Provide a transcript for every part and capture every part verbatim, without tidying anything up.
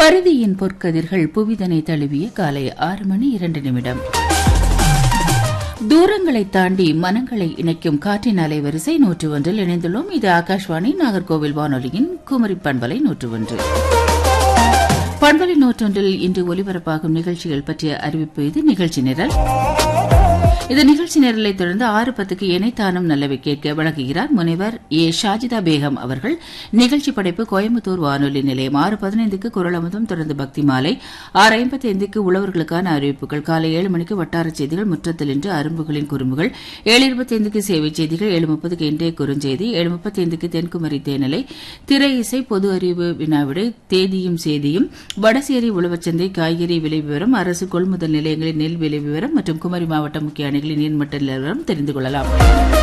பருதியின் பொற்கதிர்கள் புவிதனை தழுவிய காலை ஆறு மணி இரண்டு நிமிடம். தூரங்களை தாண்டி மனங்களை இணைக்கும் காற்றின் அலைவரிசை நூற்று ஒன்றில் இணைந்துள்ளோம். இது ஆகாஷ்வாணி நாகர்கோவில் வானொலியின் குமரி பண்பலை நூற்று ஒன்று. பண்பலை நூற்றொன்றில் இன்று ஒலிபரப்பாகும் நிகழ்ச்சிகள் பற்றிய அறிவிப்பு. இது நிகழ்ச்சி நிரல். இந்த நிகழ்ச்சி நிரலை தொடர்ந்து ஆறு பத்துக்கு இணைத்தானும் நல்லவை கேட்க வழங்குகிறார் முனைவர் ஏ ஷாஜிதா பேகம் அவர்கள். நிகழ்ச்சி படைப்பு கோயம்புத்தூர் வானொலி நிலையம். ஆறு பதினைந்துக்கு குரல் அமுதம், தொடர்ந்து பக்தி மாலை. ஆறு ஐம்பத்தி ஐந்துக்கு உழவர்களுக்கான அறிவிப்புகள். காலை ஏழு மணிக்கு வட்டார செய்திகள், முற்றத்தில் இன்று அரும்புகளின் குறும்புகள். ஏழு இருபத்தி ஐந்துக்கு சேவை செய்திகள். ஏழு முப்பதுக்கு இன்றைய குறுஞ்செய்தி. ஏழு முப்பத்தி ஐந்துக்கு தென்குமரி தேனிலை, திரை இசை, பொது அறிவு வினாவிடை, தேதியும் சேதியும், வடசேரி உழவச்சந்தை, காய்கறி விலை விவரம், அரசு கொள்முதல் நிலையங்களின் நெல் விலை விவரம் மற்றும் குமரி மாவட்ட முக்கிய அணைகளின் நீர்மட்ட நிலவரம் தெரிந்து கொள்ளலாம்.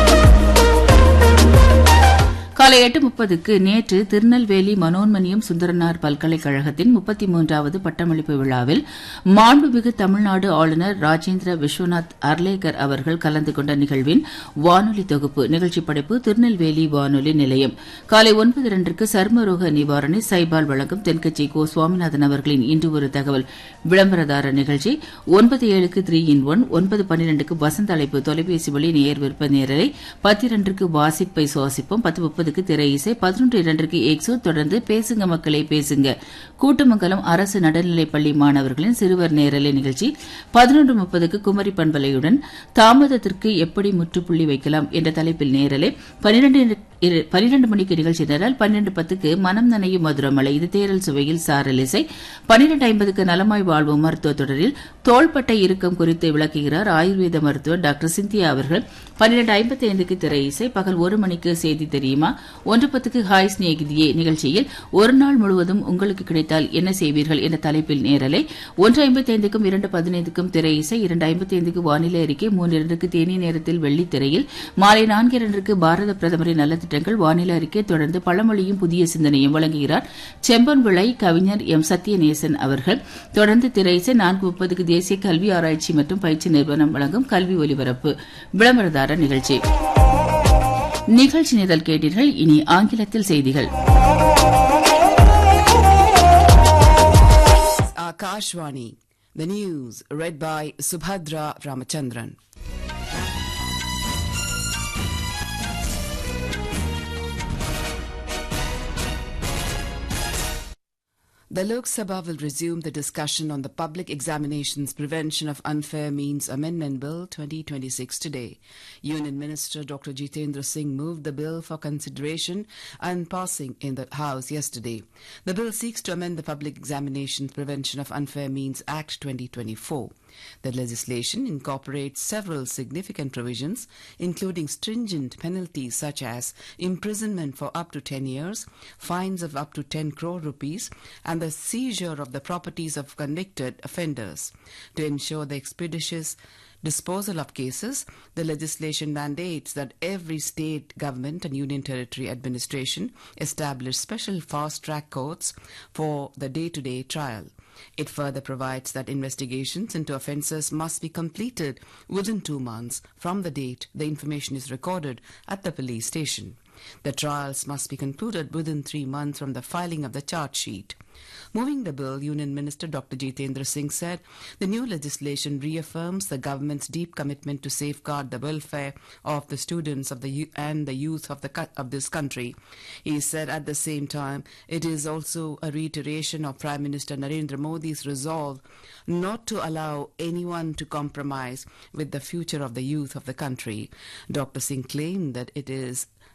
காலை எட்டு முப்பதுக்கு நேற்று திருநெல்வேலி மனோன்மணியம் சுந்தரனார் பல்கலைக்கழகத்தின் முப்பத்தி மூன்றாவது பட்டமளிப்பு விழாவில் மாண்புமிகு தமிழ்நாடு ஆளுநர் ராஜேந்திர விஸ்வநாத் அர்லேகர் அவர்கள் கலந்து கொண்ட நிகழ்வின் வானொலி தொகுப்பு. நிகழ்ச்சி படைப்பு திருநெல்வேலி வானொலி நிலையம். காலை ஒன்பது இரண்டிற்கு சர்மரோக நிவாரணி சைபால் வழங்கும் தென்கட்சி கோ சுவாமிநாதன் அவர்களின் இன்று ஒரு தகவல் விளம்பரதார நிகழ்ச்சி. ஒன்பது ஏழுக்கு த்ரீ இன் ஒன். ஒன்பது பன்னிரண்டுக்கு வசந்த அழைப்பு தொலைபேசி வழி நேர் விருப்ப நேரலை. பத்து இரண்டிற்கு வாசிப்பை சுவாசிப்போம். பத்து முப்பது திரை இசை. பதினொன்று இரண்டிற்கு எக்ஸோ. தொடர்ந்து பேசுங்க மக்களே பேசுங்க, கூட்டமங்கலம் அரசு நடுநிலைப்பள்ளி மாணவர்களின் சிறுவர் நேரலை நிகழ்ச்சி. பதினொன்று முப்பதுக்கு குமரி பண்பலையுடன் தாமதத்திற்கு எப்படி முற்றுப்புள்ளி வைக்கலாம் என்ற தலைப்பில் நேரலை. பனிரெண்டு மணிக்கு நிகழ்ச்சி நிரல். பன்னிரண்டு பத்துக்கு மனம் நனையும் மதுரமலை, இது தேரல் சுவையில் சாரல் இசை. பன்னிரண்டு ஐம்பதுக்கு நலமாய் வாழ்வோம் மருத்துவ தொடரில் தோள்பட்டை இறுக்கம் குறித்து விளக்குகிறார் ஆயுர்வேத மருத்துவர் டாக்டர் சிந்தியா அவர்கள். பன்னிரண்டு ஐம்பத்தி ஐந்துக்கு திரை இசை. பகல் ஒரு மணிக்கு செய்தி தெரியுமா. ஒன்று பத்துக்கு ஹாய் ஸ்நேகிதியே நிகழ்ச்சியில் ஒரு நாள் முழுவதும் உங்களுக்கு கிடைத்தால் என்ன செய்வீர்கள் என்ற தலைப்பில் நேரலை. ஒன்று ஐம்பத்தி ஐந்துக்கும் இரண்டு பதினைந்துக்கும் திரை இசை. இரண்டு ஐம்பத்தி ஐந்துக்கு வானிலை அறிக்கை. மூன்று இரண்டுக்கு தேனி நேரத்தில் வெள்ளித்திரையில். மாலை நான்கு இரண்டிற்கு பாரத பிரதமரின் நல்ல திட்டங்கள் வானிலை அறிக்கை. தொடர்ந்து பழமொழியும் புதிய சிந்தனையும் வழங்குகிறார் செம்பன் விளை கவிஞர் எம் சத்யநேசன் அவர்கள். தொடர்ந்து திரை இசை. நான்கு முப்பதுக்கு தேசிய கல்வி ஆராய்ச்சி மற்றும் பயிற்சி நிறுவனம் வழங்கும் கல்வி ஒலிபரப்பு விளம்பரதார நிகழ்ச்சி. நிகழ்ச்சி நிரல் கேட்டீர்கள். இனி ஆங்கிலத்தில் செய்திகள். Akashvani, the news read by Subhadra Ramachandran. The Lok Sabha will resume the discussion on the Public Examinations Prevention of Unfair Means Amendment Bill twenty twenty-six today. Union Minister Doctor Jitendra Singh moved the bill for consideration and passing in the House yesterday. The bill seeks to amend the Public Examinations Prevention of Unfair Means Act twenty twenty-four. The legislation incorporates several significant provisions, including stringent penalties such as imprisonment for up to ten years, fines of up to ten crore rupees, and the seizure of the properties of convicted offenders. To ensure the expeditious disposal of cases, the legislation mandates that every state government and union territory administration establish special fast-track courts for the day-to-day trial. It further provides that investigations into offences must be completed within two months from the date the information is recorded at the police station. The trials must be concluded within three months from the filing of the charge sheet. Moving the bill, Union Minister Doctor Jitendra Singh said the new legislation reaffirms the government's deep commitment to safeguard the welfare of the students of the and the youth of the of this country. He said at the same time it is also a reiteration of Prime Minister Narendra Modi's resolve not to allow anyone to compromise with the future of the youth of the country. Doctor Singh claimed that it is